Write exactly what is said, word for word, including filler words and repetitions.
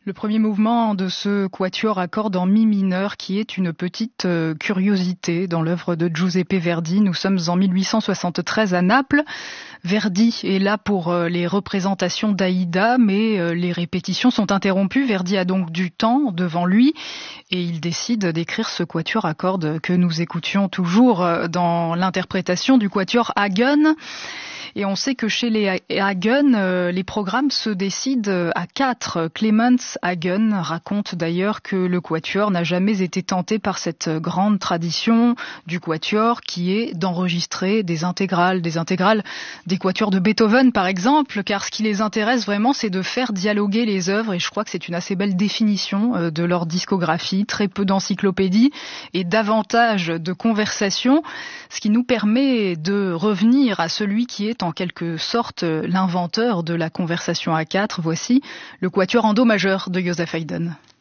Le premier mouvement de ce quatuor à cordes en mi mineur qui est une petite euh, curiosité dans l'œuvre de Giuseppe Verdi. Nous sommes en mille huit cent soixante-treize à Naples. Verdi est là pour euh, les représentations d'Aïda, mais euh, les répétitions sont interrompues. Verdi a donc du temps devant lui et il décide d'écrire ce quatuor à cordes que nous écoutions toujours euh, dans l'interprétation du quatuor Hagen. Et on sait que chez les Hagen, euh, les programmes se décident à quatre. Clemens Hagen raconte d'ailleurs que le quatuor n'a jamais été tenté par cette grande tradition du quatuor qui est d'enregistrer des intégrales, des intégrales des quatuors de Beethoven par exemple, car ce qui les intéresse vraiment c'est de faire dialoguer les œuvres et je crois que c'est une assez belle définition euh, de leur discographie, très peu d'encyclopédie et davantage de conversation, ce qui nous permet de revenir à celui qui est en quelque sorte l'inventeur de la conversation à quatre. Voici le quatuor en do majeur de Joseph Haydn.